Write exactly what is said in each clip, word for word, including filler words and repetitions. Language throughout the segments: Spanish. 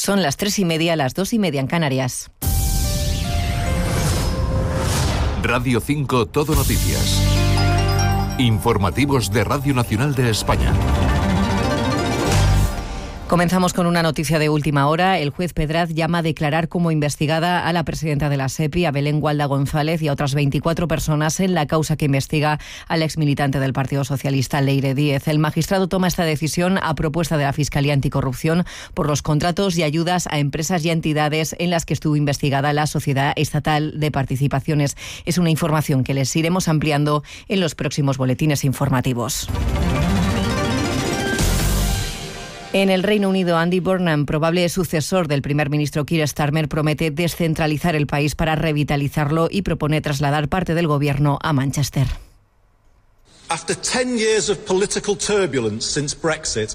Son las tres y media, las dos y media en Canarias. Radio cinco Todo Noticias. Informativos de Radio Nacional de España. Comenzamos con una noticia de última hora. El juez Pedraz llama a declarar como investigada a la presidenta de la SEPI, a Belén Gualda González, y a otras veinticuatro personas en la causa que investiga al exmilitante del Partido Socialista, Leire Díez. El magistrado toma esta decisión a propuesta de la Fiscalía Anticorrupción por los contratos y ayudas a empresas y entidades en las que estuvo investigada la Sociedad Estatal de Participaciones. Es una información que les iremos ampliando en los próximos boletines informativos. En el Reino Unido, Andy Burnham, probable sucesor del primer ministro Keir Starmer, promete descentralizar el país para revitalizarlo y propone trasladar parte del gobierno a Manchester. After ten years of political turbulence since Brexit,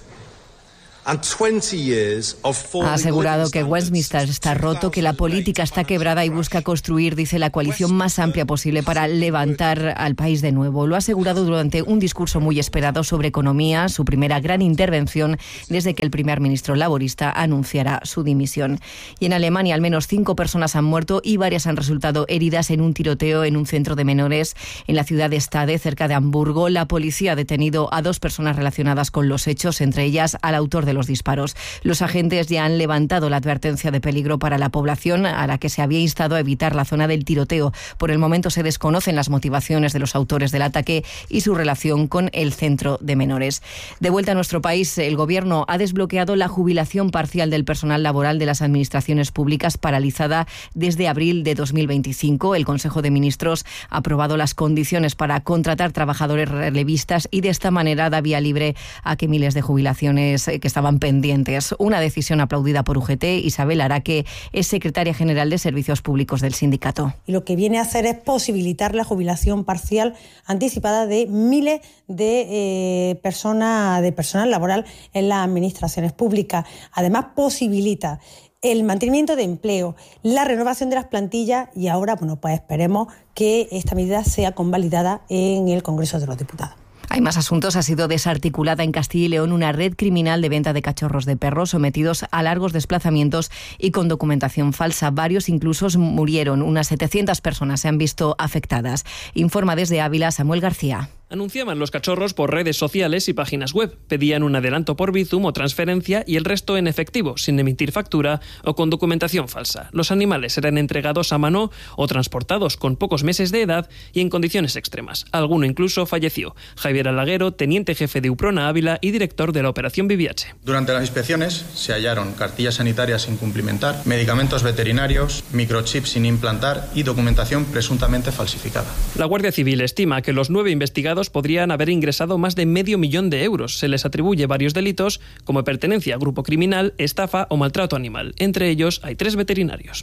ha asegurado que Westminster está roto, que la política está quebrada y busca construir, dice, la coalición más amplia posible para levantar al país de nuevo. Lo ha asegurado durante un discurso muy esperado sobre economía, su primera gran intervención desde que el primer ministro laborista anunciara su dimisión. Y en Alemania al menos cinco personas han muerto y varias han resultado heridas en un tiroteo en un centro de menores en la ciudad de Stade, cerca de Hamburgo. La policía ha detenido a dos personas relacionadas con los hechos, entre ellas al autor de los disparos. Los agentes ya han levantado la advertencia de peligro para la población, a la que se había instado a evitar la zona del tiroteo. Por el momento se desconocen las motivaciones de los autores del ataque y su relación con el centro de menores. De vuelta a nuestro país, el Gobierno ha desbloqueado la jubilación parcial del personal laboral de las administraciones públicas, paralizada desde abril de dos mil veinticinco. El Consejo de Ministros ha aprobado las condiciones para contratar trabajadores relevistas y de esta manera da vía libre a que miles de jubilaciones que estaban pendientes. Una decisión aplaudida por U G T. Isabel Araque es secretaria general de Servicios Públicos del sindicato. Y lo que viene a hacer es posibilitar la jubilación parcial anticipada de miles de eh, personas, de personal laboral en las administraciones públicas. Además, posibilita el mantenimiento de empleo, la renovación de las plantillas y ahora, bueno, pues esperemos que esta medida sea convalidada en el Congreso de los Diputados. Hay más asuntos. Ha sido desarticulada en Castilla y León una red criminal de venta de cachorros de perros sometidos a largos desplazamientos y con documentación falsa. Varios incluso murieron. Unas setecientas personas se han visto afectadas. Informa desde Ávila Samuel García. Anunciaban los cachorros por redes sociales y páginas web. Pedían un adelanto por Bizum o transferencia y el resto en efectivo, sin emitir factura o con documentación falsa. Los animales eran entregados a mano o transportados con pocos meses de edad y en condiciones extremas. Alguno incluso falleció. Javier Alaguero, teniente jefe de Uprona Ávila y director de la operación Viviache. Durante las inspecciones se hallaron cartillas sanitarias sin cumplimentar, medicamentos veterinarios, microchips sin implantar y documentación presuntamente falsificada. La Guardia Civil estima que los nueve investigados podrían haber ingresado más de medio millón de euros. Se les atribuye varios delitos como pertenencia a grupo criminal, estafa o maltrato animal. Entre ellos hay tres veterinarios.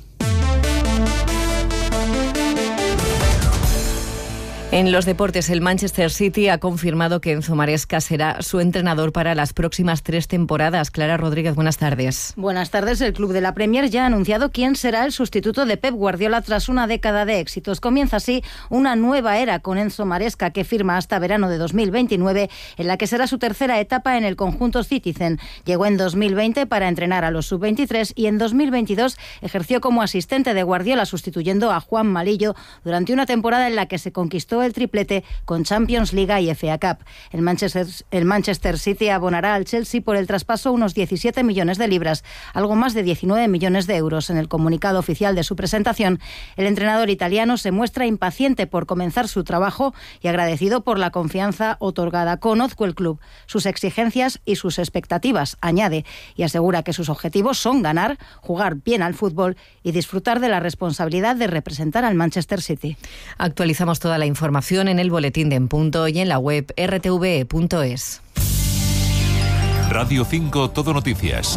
En los deportes, el Manchester City ha confirmado que Enzo Maresca será su entrenador para las próximas tres temporadas. Clara Rodríguez, buenas tardes. Buenas tardes. El club de la Premier ya ha anunciado quién será el sustituto de Pep Guardiola tras una década de éxitos. Comienza así una nueva era con Enzo Maresca, que firma hasta verano de dos mil veintinueve, en la que será su tercera etapa en el conjunto Citizen. Llegó en dos mil veinte para entrenar a los sub veintitrés y en dos mil veintidós ejerció como asistente de Guardiola, sustituyendo a Juan Malillo durante una temporada en la que se conquistó el triplete con Champions League y F A Cup. El Manchester, el Manchester City abonará al Chelsea por el traspaso unos diecisiete millones de libras, algo más de diecinueve millones de euros. En el comunicado oficial de su presentación, el entrenador italiano se muestra impaciente por comenzar su trabajo y agradecido por la confianza otorgada. Conozco el club, sus exigencias y sus expectativas, añade, y asegura que sus objetivos son ganar, jugar bien al fútbol y disfrutar de la responsabilidad de representar al Manchester City. Actualizamos toda la información en el boletín de En Punto y en la web r t v e punto es. Radio cinco Todo Noticias.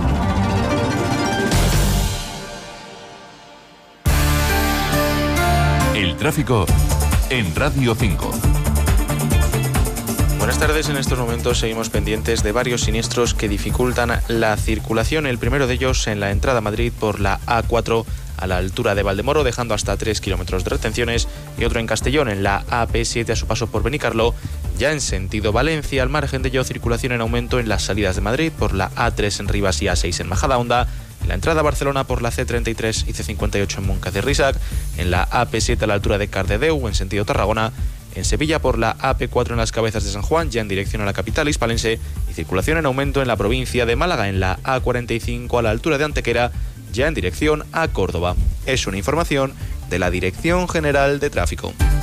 El tráfico en Radio cinco. Buenas tardes. En estos momentos seguimos pendientes de varios siniestros que dificultan la circulación. El primero de ellos en la entrada a Madrid por la A cuatro a la altura de Valdemoro, dejando hasta tres kilómetros de retenciones, y otro en Castellón en la A P siete a su paso por Benicarló, ya en sentido Valencia. Al margen de ello, circulación en aumento en las salidas de Madrid por la A tres en Rivas y A seis en Majadahonda, en la entrada a Barcelona por la C treinta y tres y C cincuenta y ocho en Moncada y Risac, en la A P siete a la altura de Cardedeu en sentido Tarragona, en Sevilla por la A P cuatro en las Cabezas de San Juan, ya en dirección a la capital hispalense, y circulación en aumento en la provincia de Málaga, en la A cuarenta y cinco a la altura de Antequera, ya en dirección a Córdoba. Es una información de la Dirección General de Tráfico.